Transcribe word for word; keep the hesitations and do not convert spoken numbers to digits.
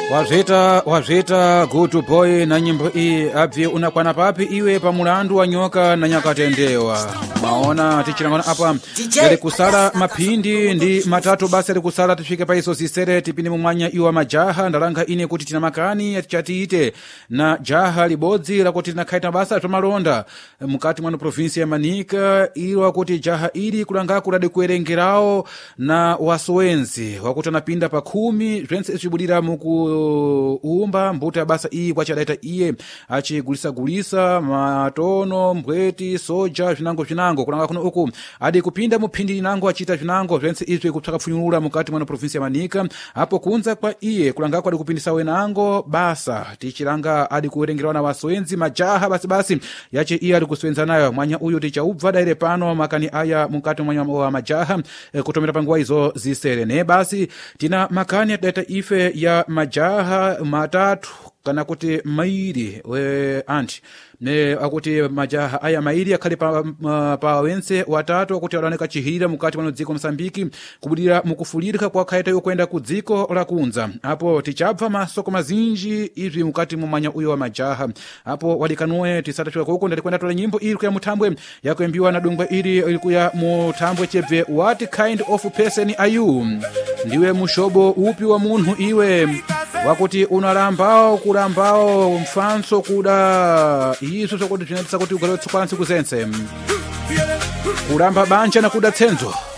wazveta wazveta good boy na nyimbo iyi abve unakwana papi iwe pa mulandu wa nyoka na nyakatendewa. Maona tichirangana apa yali kusala maphindi ndi matatu basi yali kusala tifike pa iso zisere tipinde mumwanya iwa majaha ndalanga ine kuti tina makani chatiite na jaha libodzi lakuti tinakhaita basa tomalonda mukati mwa provinsi ya Manika iwa kuti jaha ili kulanga kuladi kuerengerawo na wasowenzi wakuti anapinda pa khumi zvense ichibudira muku umba mbuta basa iyi kwachadaita iye achigulisa gulisa matono mbweti soja vinango vinango kulanga kuno uku adi kupinda muphindi nango achita vinango zvense izvi kutsaka funyulula mukati mwa provinsi ya Manika hapo kunza kwa iye kulanga kwa kupindisa wenango basa tichiranga adi kuerengerawa na wasowenzi majaha basi basi yache iye ali kuswenza nayo mwanya uyu tichaubva daire pano makani aya mukati mwanya wa majaha e, kutomera panguwa izo zisere ne basi tina makani adaita ife ya majaha matatu kana kuti mairi we anti ne akuti majaha aya mairi akhali pa, uh, pa wense watatu akuti alaneka chihirira mukati mwa dziko Msambiki kubudira mukufulirika kwa khaita yokwenda ku dziko la kunza hapo tichabva masoko mazinji izvi mukati mumanya uyo wa majaha hapo walikanue tisatachwa kuko ndalikwenda tola nyimbo iri kuya mutambwe yakwembiwa na dungwe iri iri kuya mutambwe chebve what kind of person are you ndiwe mushobo upi wa munhu iwe wakuti unalambao kulambao mfanso kuda iso sokuti zvinatisa kuti ugale tsukwana ntsiku zense kulamba banja na kuda tsenzo